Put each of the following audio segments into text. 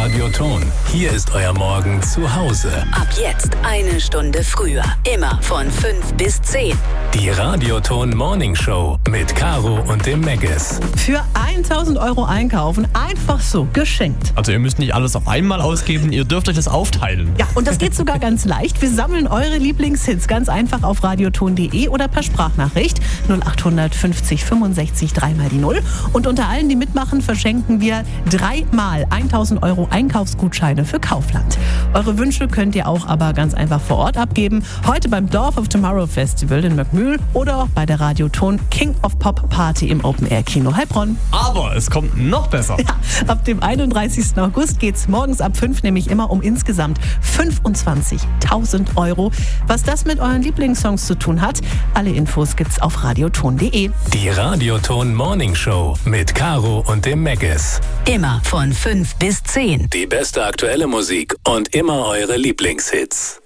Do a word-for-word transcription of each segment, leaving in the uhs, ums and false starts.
Radioton. Hier ist euer Morgen zu Hause. Ab jetzt eine Stunde früher. Immer von fünf bis zehn. Die Radioton Morning Show mit Caro und dem Megges. Für tausend Euro einkaufen, einfach so, geschenkt. Also ihr müsst nicht alles auf einmal ausgeben, ihr dürft euch das aufteilen. Ja, und das geht sogar ganz leicht. Wir sammeln eure Lieblingshits ganz einfach auf radioton punkt de oder per Sprachnachricht null acht fünfzig fünfundsechzig dreimal die Null. Und unter allen, die mitmachen, verschenken wir dreimal tausend Euro Einkaufsgutscheine für Kaufland. Eure Wünsche könnt ihr auch aber ganz einfach vor Ort abgeben. Heute beim Dorf of Tomorrow Festival in Möckmühl oder auch bei der Radioton King of Pop Party im Open Air Kino Heilbronn. Aber es kommt noch besser. Ja, ab dem einunddreißigsten August geht's morgens ab fünf nämlich immer um insgesamt fünfundzwanzigtausend Euro. Was das mit euren Lieblingssongs zu tun hat, alle Infos gibt's auf radioton punkt de. Die Radioton Morning Show mit Caro und dem Megges. Immer von fünf bis zehn. Die beste aktuelle Musik und immer eure Lieblingshits.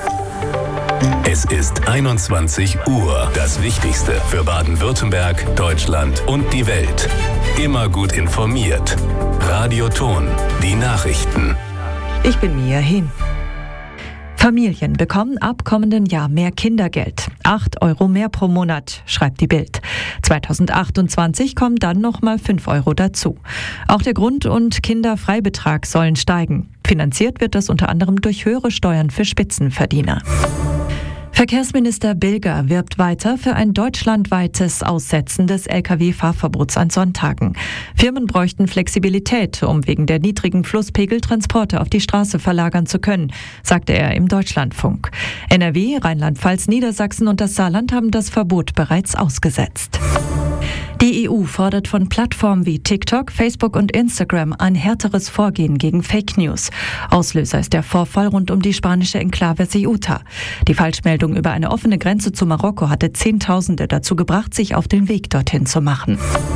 Es ist einundzwanzig Uhr. Das Wichtigste für Baden-Württemberg, Deutschland und die Welt. Immer gut informiert. Radioton, die Nachrichten. Ich bin Mia Hin. Familien bekommen ab kommenden Jahr mehr Kindergeld. acht Euro mehr pro Monat, schreibt die Bild. zweitausendachtundzwanzig kommen dann nochmal fünf Euro dazu. Auch der Grund- und Kinderfreibetrag sollen steigen. Finanziert wird das unter anderem durch höhere Steuern für Spitzenverdiener. Verkehrsminister Bilger wirbt weiter für ein deutschlandweites Aussetzen des L K W-Fahrverbots an Sonntagen. Firmen bräuchten Flexibilität, um wegen der niedrigen Flusspegel Transporte auf die Straße verlagern zu können, sagte er im Deutschlandfunk. N R W, Rheinland-Pfalz, Niedersachsen und das Saarland haben das Verbot bereits ausgesetzt. Die E U fordert von Plattformen wie TikTok, Facebook und Instagram ein härteres Vorgehen gegen Fake News. Auslöser ist der Vorfall rund um die spanische Enklave Ceuta. Die Falschmeldung über eine offene Grenze zu Marokko hatte Zehntausende dazu gebracht, sich auf den Weg dorthin zu machen.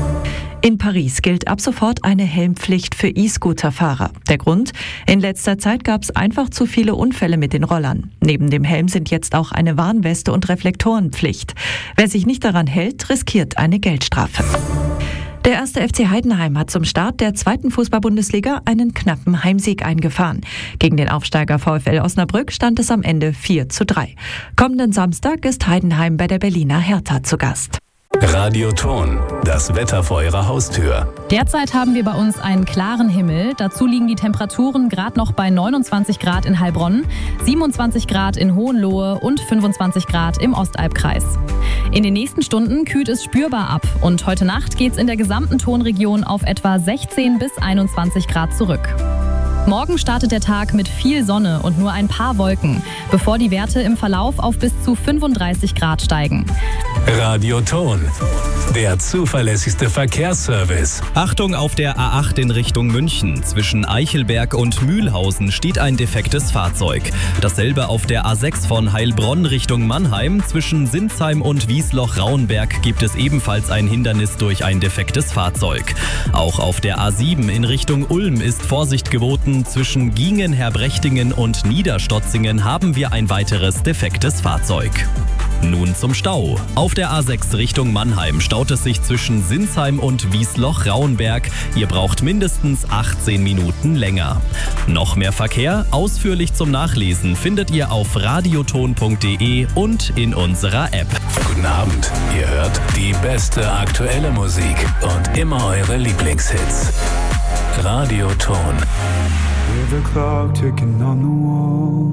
In Paris gilt ab sofort eine Helmpflicht für E-Scooter-Fahrer. Der Grund? In letzter Zeit gab es einfach zu viele Unfälle mit den Rollern. Neben dem Helm sind jetzt auch eine Warnweste und Reflektorenpflicht. Wer sich nicht daran hält, riskiert eine Geldstrafe. Der erste F C Heidenheim hat zum Start der zweiten Fußball-Bundesliga einen knappen Heimsieg eingefahren. Gegen den Aufsteiger VfL Osnabrück stand es am Ende vier zu drei. Kommenden Samstag ist Heidenheim bei der Berliner Hertha zu Gast. Radioton, das Wetter vor eurer Haustür. Derzeit haben wir bei uns einen klaren Himmel. Dazu liegen die Temperaturen gerade noch bei neunundzwanzig Grad in Heilbronn, siebenundzwanzig Grad in Hohenlohe und fünfundzwanzig Grad im Ostalbkreis. In den nächsten Stunden kühlt es spürbar ab und heute Nacht geht es in der gesamten Tonregion auf etwa sechzehn bis einundzwanzig Grad zurück. Morgen startet der Tag mit viel Sonne und nur ein paar Wolken, bevor die Werte im Verlauf auf bis zu fünfunddreißig Grad steigen. Radioton, der zuverlässigste Verkehrsservice. Achtung auf der A acht in Richtung München. Zwischen Eichelberg und Mühlhausen steht ein defektes Fahrzeug. Dasselbe auf der A sechs von Heilbronn Richtung Mannheim. Zwischen Sinsheim und Wiesloch-Rauenberg gibt es ebenfalls ein Hindernis durch ein defektes Fahrzeug. Auch auf der A sieben in Richtung Ulm ist Vorsicht geboten. Zwischen Giengen, Herbrechtingen und Niederstotzingen haben wir ein weiteres defektes Fahrzeug. Nun zum Stau. Auf der A sechs Richtung Mannheim staut es sich zwischen Sinsheim und Wiesloch-Rauenberg. Ihr braucht mindestens achtzehn Minuten länger. Noch mehr Verkehr, ausführlich zum Nachlesen, findet ihr auf radioton punkt de und in unserer App. Guten Abend, ihr hört die beste aktuelle Musik und immer eure Lieblingshits. Radioton. Hear the clock ticking on the wall.